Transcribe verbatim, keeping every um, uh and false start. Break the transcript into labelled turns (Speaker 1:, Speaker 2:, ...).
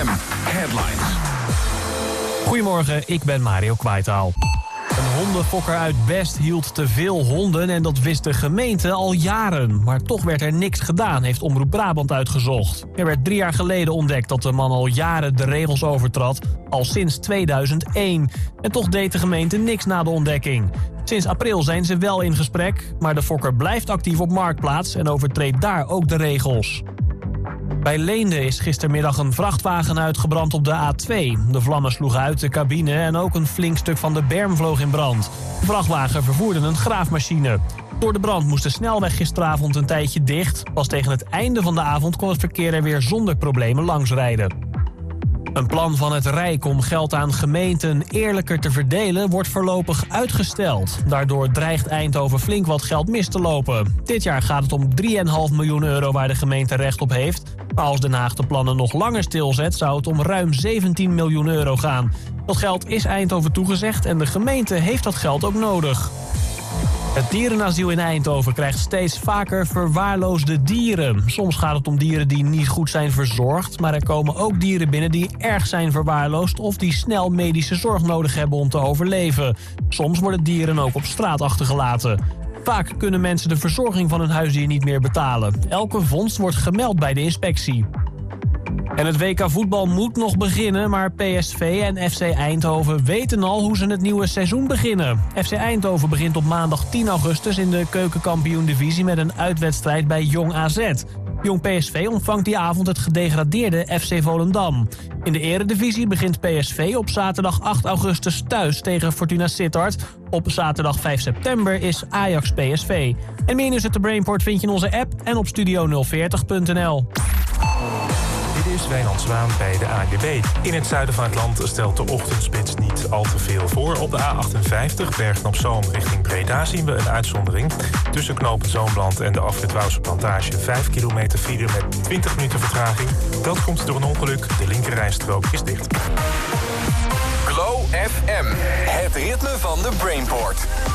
Speaker 1: M Headlines.
Speaker 2: Goedemorgen, ik ben Mario Kwaitaal. Een hondenfokker uit Best hield te veel honden en dat wist de gemeente al jaren. Maar toch werd er niks gedaan, heeft Omroep Brabant uitgezocht. Er werd drie jaar geleden ontdekt dat de man al jaren de regels overtrad, al sinds tweeduizend één. En toch deed de gemeente niks na de ontdekking. Sinds april zijn ze wel in gesprek, maar de fokker blijft actief op Marktplaats en overtreedt daar ook de regels. Bij Leende is gistermiddag een vrachtwagen uitgebrand op de A twee. De vlammen sloegen uit de cabine en ook een flink stuk van de berm vloog in brand. De vrachtwagen vervoerde een graafmachine. Door de brand moest de snelweg gisteravond een tijdje dicht. Pas tegen het einde van de avond kon het verkeer er weer zonder problemen langsrijden. Een plan van het Rijk om geld aan gemeenten eerlijker te verdelen wordt voorlopig uitgesteld. Daardoor dreigt Eindhoven flink wat geld mis te lopen. Dit jaar gaat het om drie komma vijf miljoen euro waar de gemeente recht op heeft. Maar als Den Haag de plannen nog langer stilzet, zou het om ruim zeventien miljoen euro gaan. Dat geld is Eindhoven toegezegd en de gemeente heeft dat geld ook nodig. Het dierenasiel in Eindhoven krijgt steeds vaker verwaarloosde dieren. Soms gaat het om dieren die niet goed zijn verzorgd, maar er komen ook dieren binnen die erg zijn verwaarloosd of die snel medische zorg nodig hebben om te overleven. Soms worden dieren ook op straat achtergelaten. Vaak kunnen mensen de verzorging van hun huisdier niet meer betalen. Elke vondst wordt gemeld bij de inspectie. En het W K voetbal moet nog beginnen, maar P S V en F C Eindhoven weten al hoe ze het nieuwe seizoen beginnen. F C Eindhoven begint op maandag tien augustus in de keukenkampioen-divisie met een uitwedstrijd bij Jong A Z. Jong P S V ontvangt die avond het gedegradeerde F C Volendam. In de eredivisie begint P S V op zaterdag acht augustus thuis tegen Fortuna Sittard. Op zaterdag vijf september is Ajax P S V. En meer nieuws uit de Brainport vind je in onze app en op studio nul veertig punt n l.
Speaker 3: Dit is Wijnand Zwaan bij de A N W B. In het zuiden van het land stelt de ochtendspits niet al te veel voor. Op de A achtenvijftig, Bergen-op-Zoom richting Breda, zien we een uitzondering. Tussen knooppunt Zoomland en de afrit Wouwse Plantage vijf kilometer file met twintig minuten vertraging. Dat komt door een ongeluk. De linkerrijstrook is dicht.
Speaker 1: Glow F M, het ritme van de Brainport.